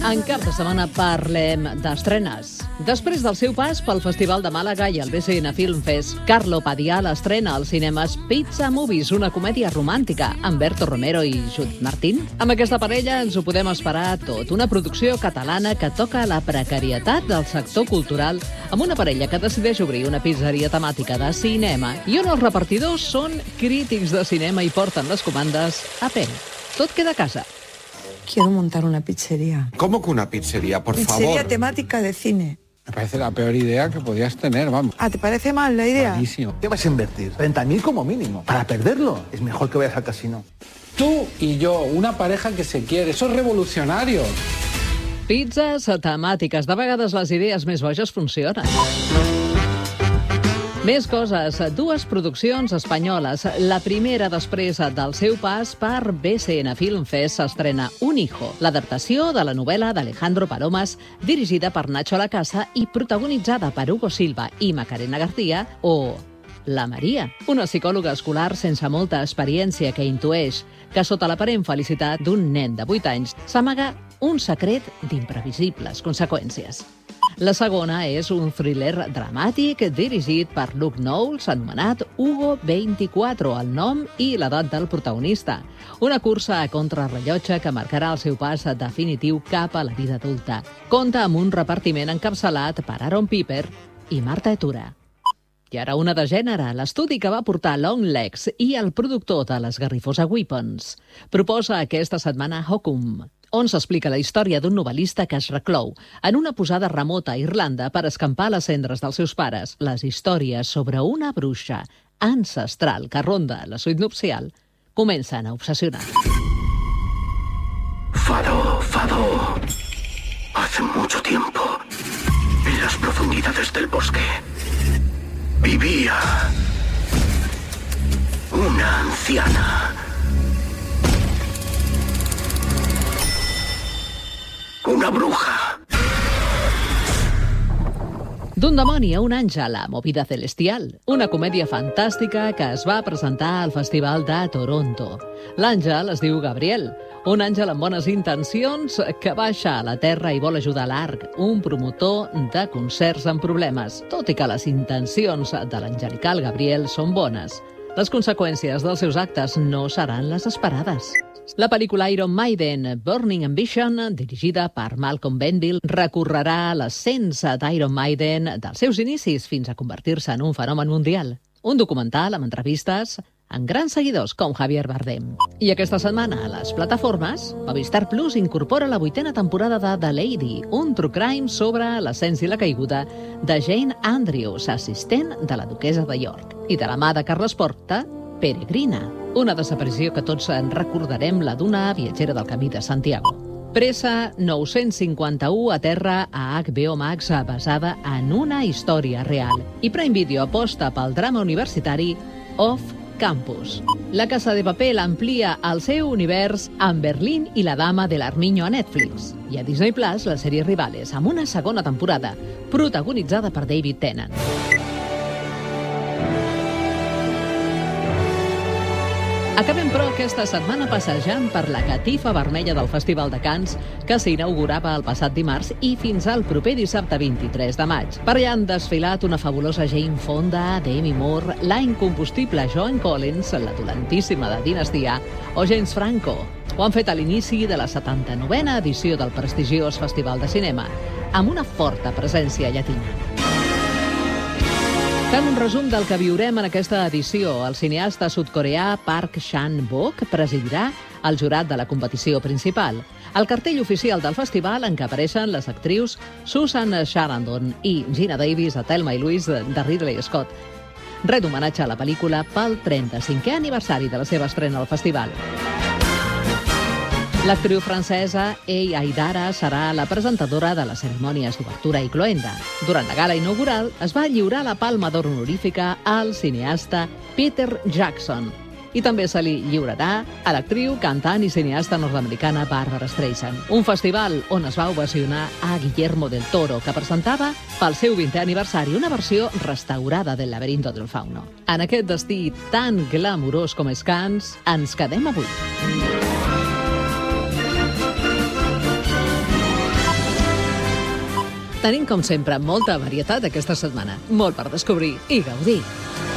En cap de setmana parlem d'estrenes. Després del seu pas pel Festival de Màlaga i el BCN Film Fest, Carlo Padial estrena als cinemes Pizza Movies, una comèdia romàntica amb Berto Romero i Judith Martín. Amb aquesta parella ens ho podem esperar tot. Una producció catalana que toca la precarietat del sector cultural amb una parella que decideix obrir una pizzeria temàtica de cinema i on els repartidors són crítics de cinema i porten les comandes a peu. Tot queda a casa. Quiero montar una pizzería. ¿Cómo que una pizzería, por favor? Pizzería temática de cine. Me parece la peor idea que podías tener, vamos. ¿Te parece mal la idea? Buenísimo. ¿Qué vas a invertir? 30.000 como mínimo. Para perderlo, es mejor que vayas al casino. Tú y yo, una pareja que se quiere, eso es revolucionario. Pizzas temàtiques. De vegades les idees més boges funcionen. Més coses, dues produccions espanyoles. La primera, després del seu pas per BCN Film Fest, s'estrena Un hijo, l'adaptació de la novel·la d'Alejandro Palomas, dirigida per Nacho Lacasa i protagonitzada per Hugo Silva i Macarena García, o La Maria, una psicòloga escolar sense molta experiència que intueix que sota l'aparent felicitat d'un nen de 8 anys s'amaga un secret d'imprevisibles conseqüències. La segona és un thriller dramàtic dirigit per Luke Knowles, anomenat Hugo 24, el nom i l'edat del protagonista. Una cursa a contrarrellotge que marcarà el seu pas definitiu cap a la vida adulta. Compta amb un repartiment encapçalat per Aaron Piper i Marta Etura. I ara una de gènere, l'estudi que va portar Longlegs i el productor de l'Esgarrifosa Weapons. Proposa aquesta setmana Hokum, on s'explica la història d'un novel·lista que es reclou en una posada remota a Irlanda per escampar les cendres dels seus pares. Les històries sobre una bruixa ancestral que ronda la suite nupcial comencen a obsessionar. Fado. Hace mucho tiempo, en las profundidades del bosque, vivía una anciana. Una bruja. D'un demoni a un àngel, a Movida Celestial, una comèdia fantàstica que es va presentar al Festival de Toronto. L'àngel es diu Gabriel, un àngel amb bones intencions que baixa a la Terra i vol ajudar l'Arc, un promotor de concerts amb problemes. Tot i que les intencions de l'angelical Gabriel són bones, les conseqüències dels seus actes no seran les esperades. La pel·lícula Iron Maiden, Burning Ambition, dirigida per Malcolm Benville, recorrerà l'ascens d'Iron Maiden dels seus inicis fins a convertir-se en un fenomen mundial. Un documental amb entrevistes amb grans seguidors com Javier Bardem. I aquesta setmana a les plataformes, Movistar Plus incorpora la 8ª temporada de The Lady, un true crime sobre l'ascens i la caiguda de Jane Andrews, assistent de la duquessa de York. I de la mà de Carles Porta, Peregrina, una desaparició que tots en recordarem, la d'una viatgera del Camí de Santiago. Pressa 951 aterra a HBO Max basada en una història real. I Prime Video aposta pel drama universitari Off Campus. La Casa de Papel amplia el seu univers amb Berlín i la Dama de l'Armiño a Netflix. I a Disney Plus, la sèrie Rivales, amb una segona temporada, protagonitzada per David Tennant. Acabem, però, aquesta setmana passejant per la catifa vermella del Festival de Cannes, que s'inaugurava el passat dimarts i fins al proper dissabte 23 de maig. Per allà han desfilat una fabulosa Jane Fonda, Demi Moore, la incombustible Joan Collins, la dolentíssima de Dinastia, o James Franco. Ho han fet a l'inici de la 79a edició del prestigiós Festival de Cinema, amb una forta presència llatina. Fem un resum del que viurem en aquesta edició. El cineasta sud-coreà Park Chan-wook presidirà el jurat de la competició principal. El cartell oficial del festival, en què apareixen les actrius Susan Sarandon i Gina Davis a Thelma i Louise de Ridley Scott. Ret homenatge a la pel·lícula pel 35è aniversari de la seva estrena al festival. L'actriu francesa Ei Aidara serà la presentadora de les cerimònies d'obertura i cloenda. Durant la gala inaugural es va lliurar la Palma d'Or honorífica al cineasta Peter Jackson. I també se li lliurarà a l'actriu, cantant i cineasta nord-americana Barbara Streisand. Un festival on es va ovacionar a Guillermo del Toro, que presentava pel seu 20è aniversari una versió restaurada del Laberinto del Fauno. En aquest destí tan glamurós com és Cannes, ens quedem avui. Tenim, com sempre, molta varietat aquesta setmana. Molt per descobrir i gaudir.